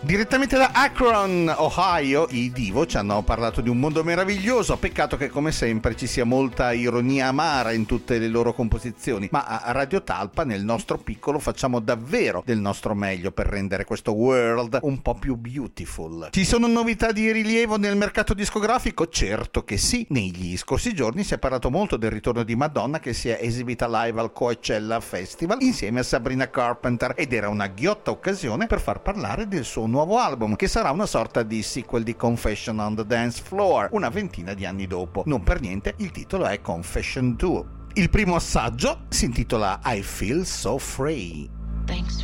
Direttamente da Akron, Ohio, i Divo ci hanno parlato di un mondo meraviglioso. Peccato che come sempre ci sia molta ironia amara in tutte le loro composizioni, ma a Radio Talpa nel nostro piccolo facciamo davvero del nostro meglio per rendere questo world un po' più beautiful. Ci sono novità di rilievo nel mercato discografico? Certo che sì. Negli scorsi giorni si è parlato molto del ritorno di Madonna, che si è esibita live al Coachella Festival insieme a Sabrina Carpenter, ed era una ghiotta occasione per far parlare del suo nuovo album, che sarà una sorta di sequel di Confession on the Dance Floor, una ventina di anni dopo. Non per niente il titolo è Confession 2. Il primo assaggio si intitola I Feel So Free. Thanks